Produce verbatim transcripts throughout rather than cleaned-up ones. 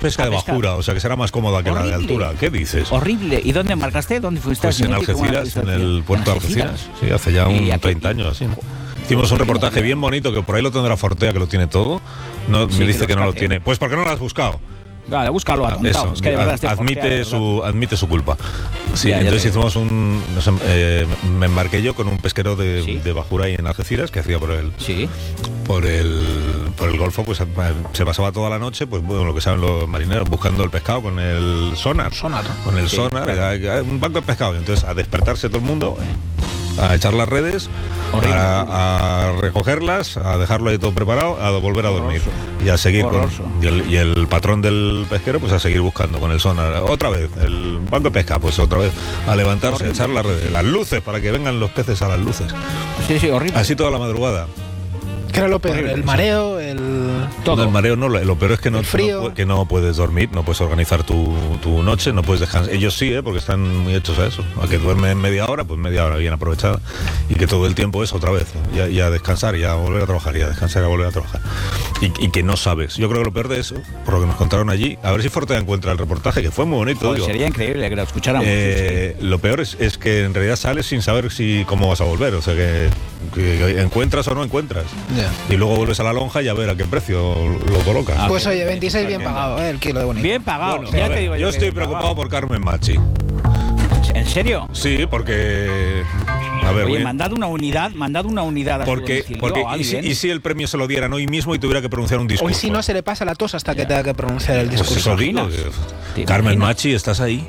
pesca de bajura, o sea que será más cómoda que horrible. La de altura. ¿Qué dices? Horrible. ¿Y dónde embarcaste? ¿Dónde fuiste? Pues en Algeciras, en el puerto de Algeciras. Sí, hace ya un treinta años así. Hicimos un reportaje bien bonito, que por ahí lo tendrá Fortea, que lo tiene todo. No, sí, me dice que, que no lo tiene. Pues ¿por qué no lo has buscado? Vale, búscalo, Eso, es que de verdad admite, Fortea, su, admite su culpa. Sí, ya, entonces ya hicimos un... No sé, eh, me embarqué yo con un pesquero de, ¿sí? de bajura ahí en Algeciras, que hacía por el... Sí. Por el, por el Golfo, pues se pasaba toda la noche, pues bueno, lo que saben los marineros, buscando el pescado con el sonar. Sonar. Con el sí, sonar, claro. un banco de pescado. Y entonces a despertarse todo el mundo, a echar las redes, a, a recogerlas, a dejarlo ahí todo preparado, a volver a dormir. Horroroso. Y a seguir Horroroso. con... Y el, y el patrón del pesquero, pues a seguir buscando con el sonar. Otra vez, el banco de pesca, pues otra vez, a levantarse, horrible. A echar las redes, las luces, para que vengan los peces a las luces. Sí, sí, horrible. Así toda la madrugada. ¿Qué era lo peor? ¿El mareo? El... Todo. No, el mareo no, lo peor es que no, frío. no, que no puedes dormir, no puedes organizar tu, tu noche, no puedes descansar. Ellos sí, ¿eh? Porque están muy hechos a eso. A que duermen media hora, pues media hora bien aprovechada. Y que todo el tiempo es otra vez. Y, y a descansar, y a volver a trabajar, y a descansar, y a volver a trabajar. Y, y que no sabes. Yo creo que lo peor de eso, por lo que nos contaron allí, a ver si Fortea encuentra el reportaje, que fue muy bonito. Pues digo, sería increíble que lo escucháramos. Eh, lo peor es, es que en realidad sales sin saber si cómo vas a volver. O sea que, que encuentras o no encuentras. Yeah. Y luego vuelves a la lonja y a ver a qué precio lo coloca. Ah, pues oye, veintiséis bien pagado, ¿eh? El kilo de bonito. Bien pagado. Bueno, ya te digo yo, yo estoy preocupado pagado. por Carmen Machi. ¿En serio? Sí, porque... A ver, oye, mandad una unidad, mandad una unidad a porque, porque ¿y, si, ¿y si el premio se lo dieran hoy mismo y tuviera que pronunciar un discurso? Hoy si no se le pasa la tos hasta que ya. tenga que pronunciar el discurso. Pues eso digo, que... Carmen Machi, ¿estás ahí?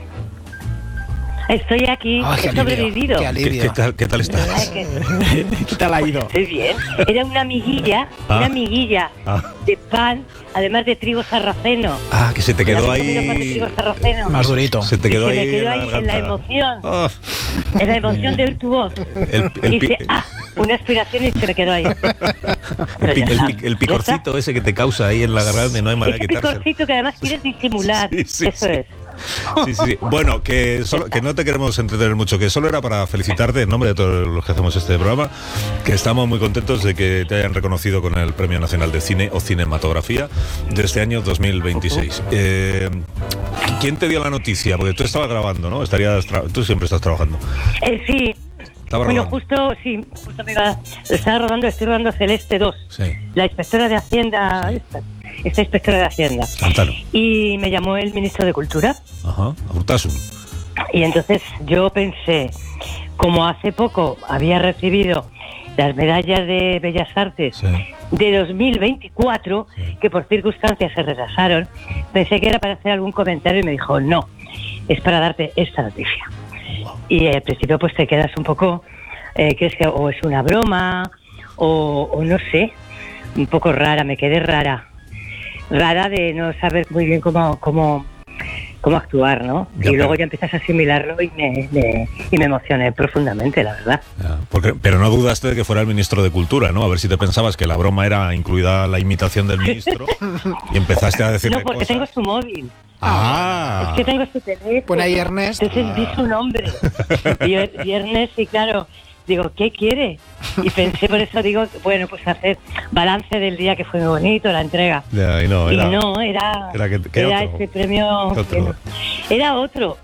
Estoy aquí, oh, he sobrevivido. Qué, ¿Qué, qué, tal, ¿Qué tal estás? ¿Qué tal ha ido? Estoy bien. Era una amiguilla, ah. una amiguilla ah. de pan, además de trigo sarraceno. Ah, que se te quedó ahí... Más durito. Se te quedó y se ahí me quedó en, ahí la en la emoción. Oh. En la emoción de oír tu voz. El, el, y dice, ah, una aspiración y se me quedó ahí. el, el, el picorcito ese que te causa ahí en la garganta y no hay manera de quitarse. El picorcito que además quieres disimular. Sí, sí, Eso sí. es. Sí, sí. Bueno, que, solo, que no te queremos entretener mucho, que solo era para felicitarte en nombre de todos los que hacemos este programa, que estamos muy contentos de que te hayan reconocido con el Premio Nacional de Cine o Cinematografía de este año dos mil veintiséis. Eh, ¿Quién te dio la noticia? Porque tú estabas grabando, ¿no? Estarías tra- tú siempre estás trabajando. Eh, sí. Estaba bueno, rodando. justo, sí, justo me iba, estaba rodando, estoy rodando Celeste dos, sí. La inspectora de Hacienda, sí. esta, esta inspectora de Hacienda. Cántalo. Y me llamó el ministro de Cultura. Ajá, Urtasun. Y entonces yo pensé, como hace poco había recibido las medallas de Bellas Artes sí. de dos mil veinticuatro, sí. que por circunstancias se retrasaron, pensé que era para hacer algún comentario y me dijo, no, es para darte esta noticia. Y al principio pues te quedas un poco, eh, crees que o es una broma, o, o no sé, un poco rara, me quedé rara. Rara de no saber muy bien cómo, cómo, cómo actuar, ¿no? Ya, y luego pero... ya empiezas a asimilarlo y me, me, y me emocioné profundamente, la verdad. Ya, porque, pero no dudaste de que fuera el ministro de Cultura, ¿no? A ver si te pensabas que la broma era incluida la imitación del ministro y empezaste a decirle No, porque cosas. tengo su móvil. Ah. Es que tengo su teléfono. Pues ahí Ernest. Entonces ah. vi su nombre. Y, y Ernest, y claro, digo, ¿qué quiere? Y pensé, por eso digo, bueno, pues hacer balance del día que fue muy bonito, la entrega. Ya, y no, era, y no, era, era, que, que era otro. ese premio. Otro. Era otro.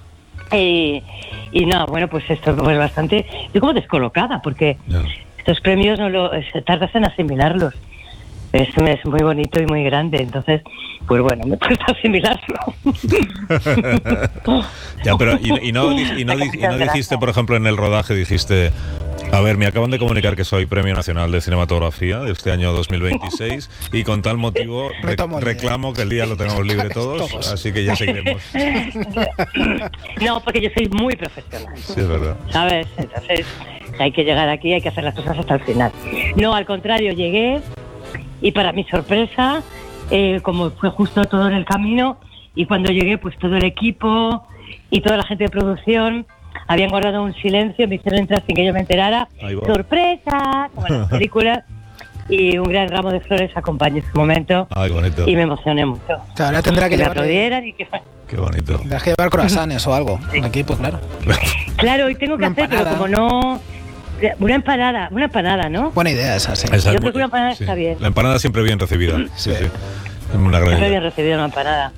Eh, y no, bueno, pues esto pues bastante. Yo como descolocada, porque ya. estos premios no lo tardas en asimilarlos. Es, es muy bonito y muy grande, entonces, pues bueno, me cuesta asimilarlo. Ya, pero y, y, no, y, no, y no dijiste, por ejemplo, en el rodaje, dijiste, a ver, me acaban de comunicar que soy Premio Nacional de Cinematografía de este año dos mil veintiséis y con tal motivo re- reclamo que el día lo tengamos libre todos, así que ya seguiremos. No, porque yo soy muy profesional. Sí, es verdad. ¿Sabes? Entonces, hay que llegar aquí, hay que hacer las cosas hasta el final. No, al contrario, llegué... Y para mi sorpresa, eh, como fue justo todo en el camino, y cuando llegué, pues todo el equipo y toda la gente de producción habían guardado un silencio, me hicieron entrar sin que yo me enterara. ¡Sorpresa! Como en las películas. Y un gran ramo de flores acompañó ese momento. Ay, bonito. Y me emocioné mucho. Claro, ahora tendrá que, que llevar... aplaudieran y que... Qué bonito. Tendrás que llevar croissants o algo. Sí. Aquí, pues claro. Claro, y tengo que hacer, pero como no... Una empanada, una empanada, ¿no? Buena idea esa, sí. Esa Yo creo que una empanada sí. está bien. La empanada siempre bien recibida. Sí, sí. sí. Una gran siempre idea. bien recibida una empanada.